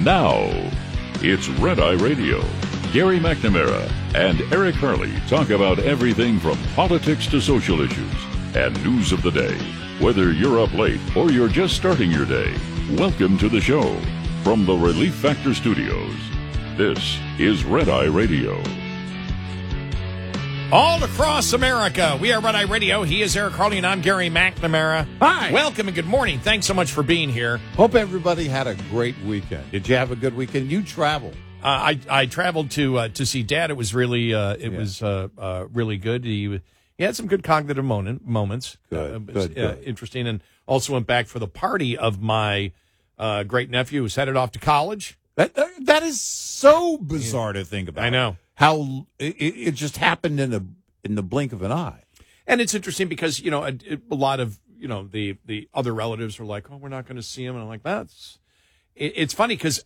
Now, it's Red Eye Radio. Gary McNamara and Eric Harley talk about everything from politics to social issues and news of the day. Whether you're up late or you're just starting your day, welcome to the show. From the Relief Factor Studios, this is Red Eye Radio. All across America, we are Red Eye Radio. He is Eric Harley, and I'm Gary McNamara. Hi. Welcome and good morning. Thanks so much for being here. Hope everybody had a great weekend. Did you have a good weekend? You traveled. I traveled to see Dad. It was really really good. He had some good cognitive moments. Good. Interesting, and also went back for the party of my great nephew who's headed off to college. That is so bizarre to think about. I know how it just happened in the blink of an eye. And it's interesting because a lot of the other relatives are like, oh, we're not going to see him, and I'm like, it's funny because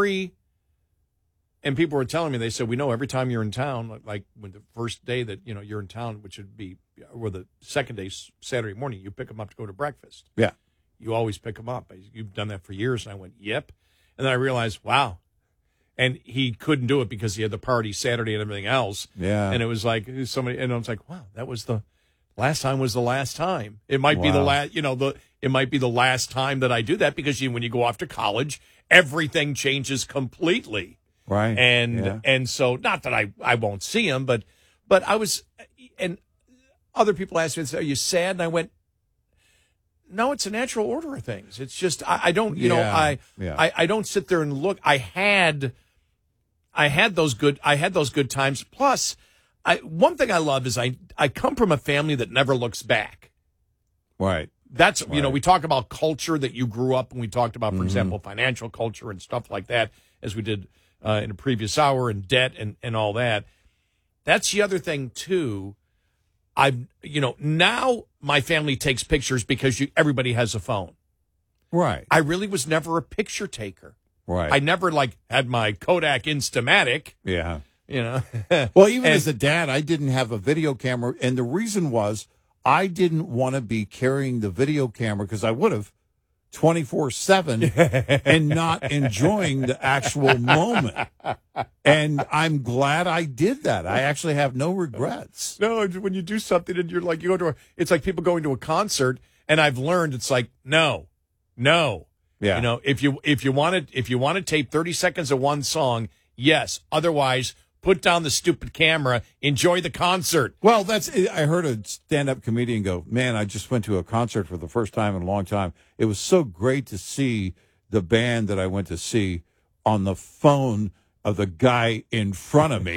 and people were telling me, they said, we know every time you're in town, like when the first day that you're in town, which would be, or the second day, Saturday morning, you pick him up to go to breakfast. Yeah. You always pick him up. You've done that for years. And I went, yep. And then I realized, wow. And he couldn't do it because he had the party Saturday and everything else. Yeah. And it was like somebody, and I was like, wow, that was the last time was the last time. It might be the last, it might be the last time that I do that because when you go off to college, everything changes completely. Right. And so not that I won't see him, but I was, and other people asked me, are you sad? And I went, no, it's a natural order of things. It's just, I don't, I don't sit there and look. I had those good times. Plus, one thing I love is I come from a family that never looks back. Right. That's, we talk about culture that you grew up, and we talked about, for example, financial culture and stuff like that, as we did in a previous hour, and debt and all that. That's the other thing, too. Now my family takes pictures because everybody has a phone. Right. I really was never a picture taker. Right. I never had my Kodak Instamatic. Yeah. Well, even as a dad, I didn't have a video camera. And the reason was I didn't want to be carrying the video camera because I would have 24/7 and not enjoying the actual moment. And I'm glad I did that. I actually have no regrets. No, when you do something and you're like, it's like people going to a concert, and I've learned it's like, no. Yeah. If you want to tape 30 seconds of one song, yes. Otherwise, put down the stupid camera, enjoy the concert. Well, I heard a stand-up comedian go, man, I just went to a concert for the first time in a long time. It was so great to see the band that I went to see on the phone of the guy in front of me.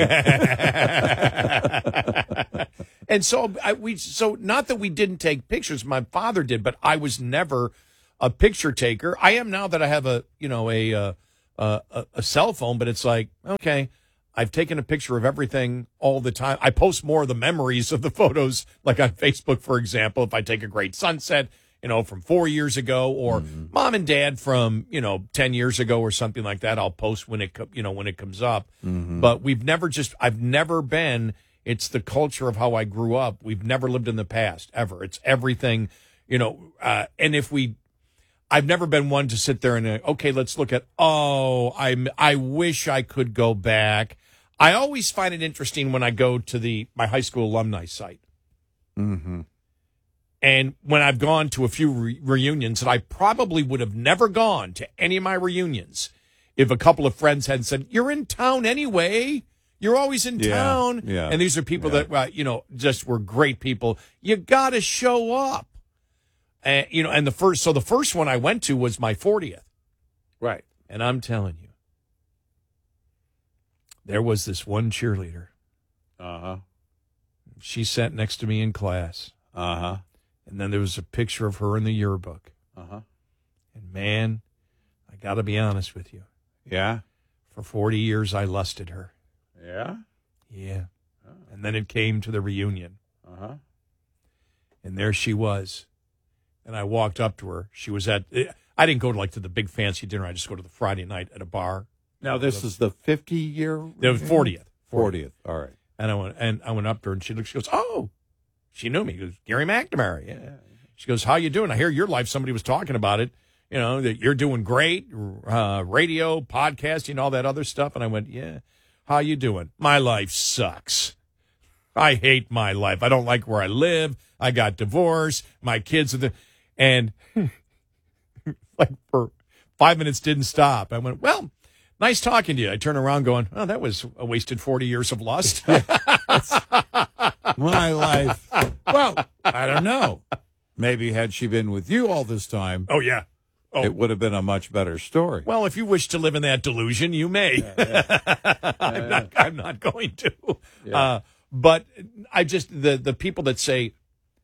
And so so not that we didn't take pictures, my father did, but I was never a picture taker. I am now that I have a cell phone, but it's like, okay, I've taken a picture of everything all the time. I post more of the memories of the photos, like on Facebook, for example. If I take a great sunset, from 4 years ago, or mom and dad from 10 years ago, or something like that, I'll post when it comes up. But I've never been. It's the culture of how I grew up. We've never lived in the past ever. It's everything, and I've never been one to sit there and okay, let's look at. I wish I could go back. I always find it interesting when I go to my high school alumni site. Mm-hmm. And when I've gone to a few reunions, and I probably would have never gone to any of my reunions if a couple of friends had said, "You're in town anyway. You're always in town." Yeah. And these are people that just were great people. You got to show up. And the first one I went to was my 40th. Right. And I'm telling you, there was this one cheerleader. Uh-huh. She sat next to me in class. Uh-huh. And then there was a picture of her in the yearbook. Uh-huh. And man, I got to be honest with you. Yeah? For 40 years, I lusted her. Yeah? Yeah. Oh. And then it came to the reunion. Uh-huh. And there she was. And I walked up to her. She was I didn't go to the big fancy dinner. I just go to the Friday night at a bar. Now, this is the 50-year? It was 40th. 40th. All right. And I went up to her, and she goes, oh, she knew me. She goes, Gary McNamara. Yeah. She goes, how you doing? I hear your life. Somebody was talking about it. that you're doing great, radio, podcasting, all that other stuff. And I went, yeah, how you doing? My life sucks. I hate my life. I don't like where I live. I got divorced. My kids are and like for 5 minutes didn't stop. I went, well, nice talking to you. I turn around going, oh, that was a wasted 40 years of lust. My life. Well, I don't know. Maybe had she been with you all this time, Oh, yeah. Oh. it would have been a much better story. Well, if you wish to live in that delusion, you may. I'm not going to. Yeah. But I just, the people that say,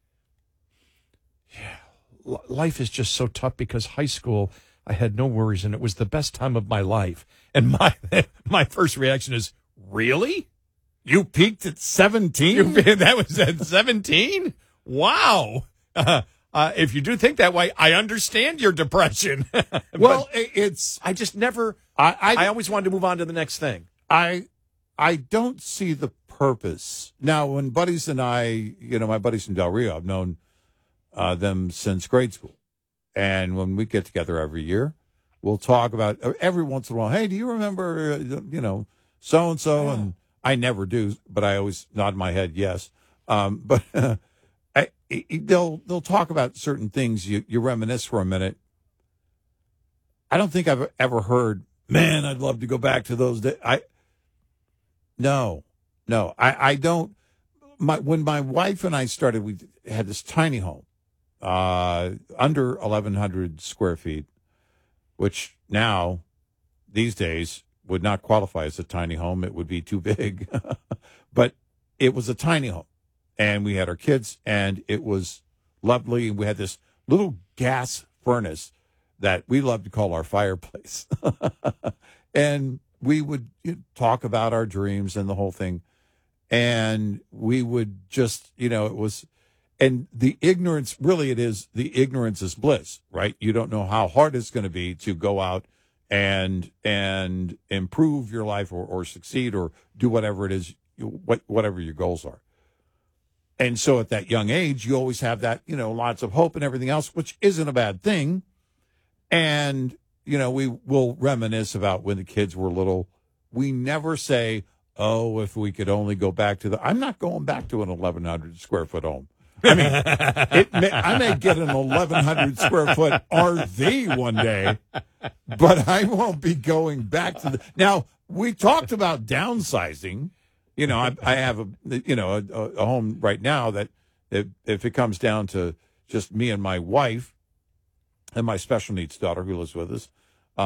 yeah, life is just so tough because high school, I had no worries and it was the best time of my life. And my first reaction is, really? You peaked at 17? That was at 17? Wow. If you do think that way, I understand your depression. Well, it's I just never. I I always wanted to move on to the next thing. I don't see the purpose. Now, when buddies and I, my buddies from Del Rio, I've known them since grade school. And when we get together every year, we'll talk about every once in a while, hey, do you remember, so-and-so? And I never do, but I always nod my head yes. But they'll talk about certain things. You reminisce for a minute. I don't think I've ever heard, man, I'd love to go back to those days. No, I don't. When my wife and I started, we had this tiny home, under 1,100 square feet, which now, these days, would not qualify as a tiny home. It would be too big. But it was a tiny home. And we had our kids, and it was lovely. We had this little gas furnace that we loved to call our fireplace. And we would talk about our dreams and the whole thing. And we would just, it was, and the ignorance, really it is, the ignorance is bliss, right? You don't know how hard it's going to be to go out and improve your life or succeed or do whatever it is, whatever your goals are. And so at that young age, you always have that, lots of hope and everything else, which isn't a bad thing. And, we will reminisce about when the kids were little. We never say, oh, if we could only go back to I'm not going back to an 1,100 square foot home. I mean, I may get an 1,100 square foot RV one day, but I won't be going back to Now, we talked about downsizing. I have a home right now that if it comes down to just me and my wife and my special needs daughter who lives with us,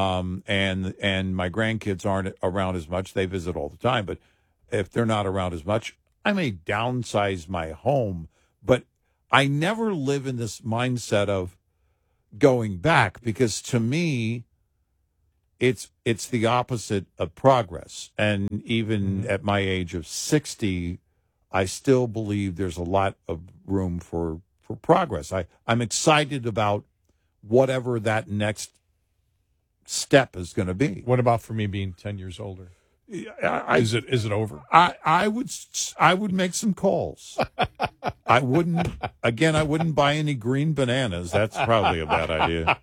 and my grandkids aren't around as much. They visit all the time, but if they're not around as much, I may downsize my home, but I never live in this mindset of going back because to me, it's the opposite of progress. And even at my age of 60, I still believe there's a lot of room for progress. I'm excited about whatever that next step is going to be. What about for me being 10 years older? Is it over? I would make some calls. I wouldn't buy any green bananas. That's probably a bad idea.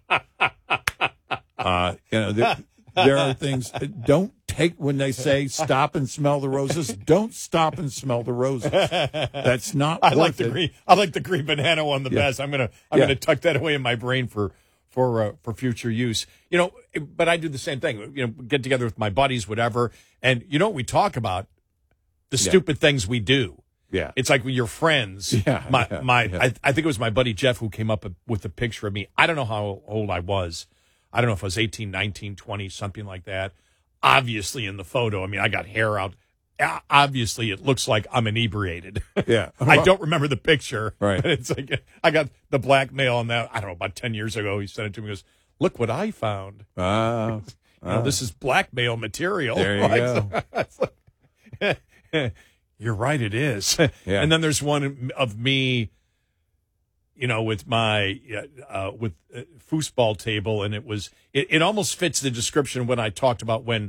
There are things. Don't take when they say stop and smell the roses. Don't stop and smell the roses. That's not. I like the green banana one the best. I'm gonna tuck that away in my brain for future use. But I do the same thing. Get together with my buddies, whatever, and we talk about the stupid things we do. Yeah, it's like with your friends. Yeah, I think it was my buddy Jeff who came up with a picture of me. I don't know how old I was. I don't know if I was 18, 19, 20, something like that. Obviously, in the photo, I got hair out. Obviously, it looks like I'm inebriated. Yeah. I don't remember the picture. Right. But it's like, I got the blackmail on that. I don't know, about 10 years ago, he sent it to me. He goes, look what I found. This is blackmail material. There you go. You're right, it is. Yeah. And then there's one of me, with my foosball table, and it almost fits the description when I talked about when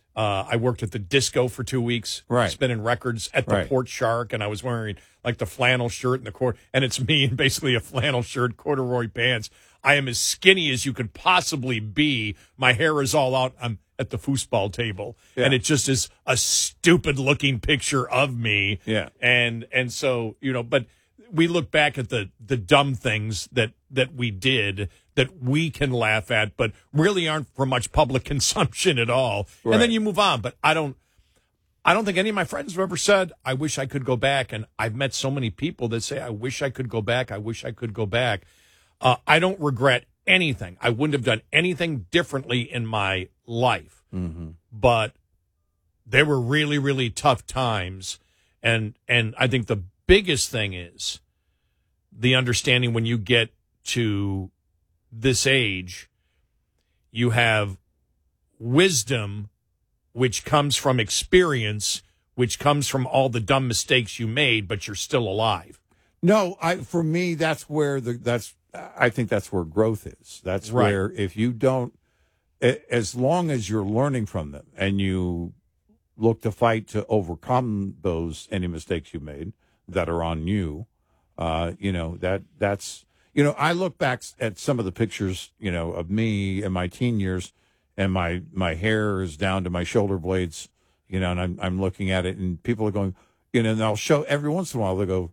I worked at the disco for 2 weeks, Right. spinning records at the Right. Port Shark, and I was wearing like the flannel shirt and and it's me in basically a flannel shirt, corduroy pants. I am as skinny as you could possibly be. My hair is all out. I'm at the foosball table, and it just is a stupid looking picture of me. Yeah. And so, but we look back at the dumb things that we did that we can laugh at, but really aren't for much public consumption at all. Right. And then you move on. But I don't think any of my friends have ever said, I wish I could go back. And I've met so many people that say, I wish I could go back. I wish I could go back. I don't regret anything. I wouldn't have done anything differently in my life. Mm-hmm. But there were really, really tough times. And I think the biggest thing is the understanding when you get to this age, you have wisdom, which comes from experience, which comes from all the dumb mistakes you made, but you're still alive. No, for me, that's where I think that's where growth is. That's Right. where if you don't, as long as you're learning from them and you look to fight to overcome any mistakes you made that are on you, that's. I look back at some of the pictures, of me in my teen years, and my hair is down to my shoulder blades, and I'm looking at it, and people are going, and I'll show every once in a while they go,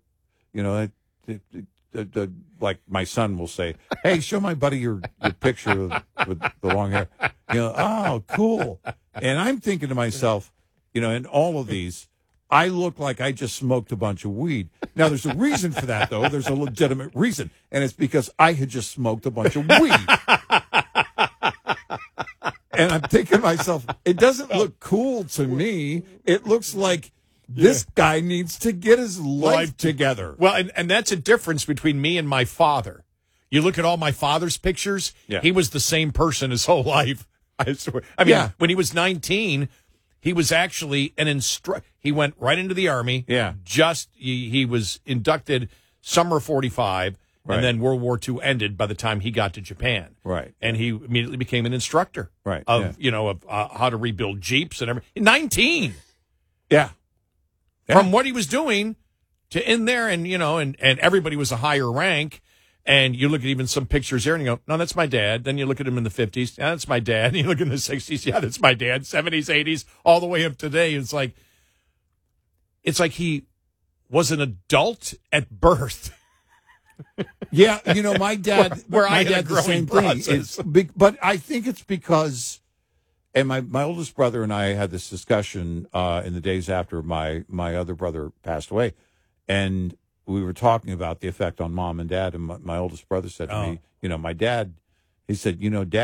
like my son will say, "Hey, show my buddy your picture with the long hair." Oh, cool. And I'm thinking to myself, in all of these, I look like I just smoked a bunch of weed. Now, there's a reason for that, though. There's a legitimate reason. And it's because I had just smoked a bunch of weed. And I'm thinking to myself, it doesn't look cool to me. It looks like this guy needs to get his life together. Well, and that's a difference between me and my father. You look at all my father's pictures, he was the same person his whole life. I swear. I mean, when he was 19... he was actually an instructor. He went right into the Army. Yeah. He was inducted summer 45, and then World War II ended by the time he got to Japan. Right. And he immediately became an instructor. Right. Of how to rebuild Jeeps and everything. 19. Yeah. From what he was doing to in there, and and everybody was a higher rank. And you look at even some pictures there and you go, no, that's my dad. Then you look at him in the 50s. Yeah, that's my dad. And you look in the 60s. Yeah, that's my dad. 70s, 80s, all the way up to today. It's like he was an adult at birth. Yeah, my dad, where my I had dad, a the same growing thing. process. But I think it's because, and my oldest brother and I had this discussion in the days after my other brother passed away, and we were talking about the effect on mom and dad, and my oldest brother said to me, my dad, he said,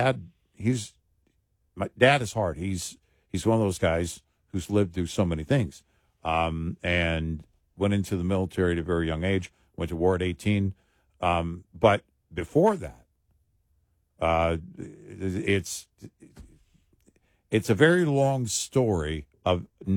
my dad is hard. He's one of those guys who's lived through so many things, and went into the military at a very young age, went to war at 18. But before that, it's a very long story of